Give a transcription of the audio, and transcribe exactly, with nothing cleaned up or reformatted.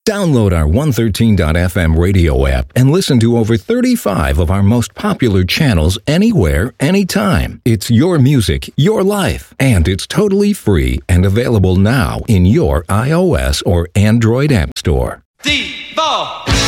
Download our one thirteen dot f m radio app and listen to over thirty-five of our most popular channels anywhere, anytime. It's your music, your life, and it's totally free and available now in your iOS or Android app store. Devo!